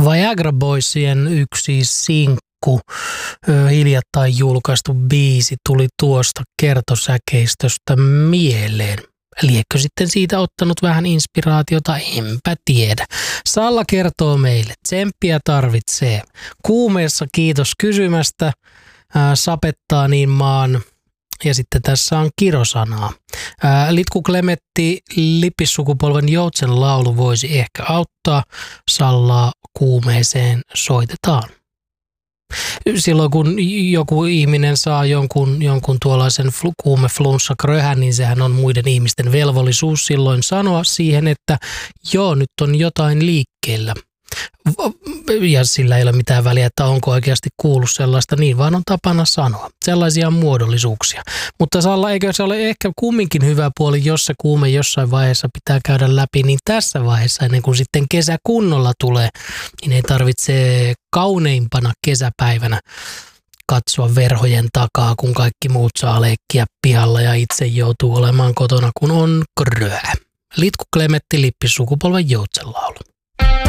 Viagra Boysien yksi sinkku, hiljattain julkaistu biisi, tuli tuosta kertosäkeistöstä mieleen. Liekö sitten siitä ottanut vähän inspiraatiota, enpä tiedä. Salla kertoo meille, tsemppiä tarvitsee. Kuumeessa kiitos kysymästä, sapettaa niin maan. Ja sitten tässä on kirosanaa. Litku Klemetti, Lippissukupolven Joutsen laulu voisi ehkä auttaa. Sallaa kuumeeseen soitetaan. Silloin kun joku ihminen saa jonkun tuollaisen kuumeflunssakröhän, niin sehän on muiden ihmisten velvollisuus silloin sanoa siihen, että joo, nyt on jotain liikkeellä. Ja sillä ei ole mitään väliä, että onko oikeasti kuullut sellaista, niin vaan on tapana sanoa. Sellaisia muodollisuuksia. Mutta Salla, eikö se ole ehkä kumminkin hyvä puoli, jos se kuume jossain vaiheessa pitää käydä läpi, niin tässä vaiheessa, ennen kuin sitten kesä kunnolla tulee, niin ei tarvitse kauneimpana kesäpäivänä katsoa verhojen takaa, kun kaikki muut saa leikkiä pihalla ja itse joutuu olemaan kotona, kun on kröhä. Litku Klemetti, Lippissukupolven Joutsen laulu.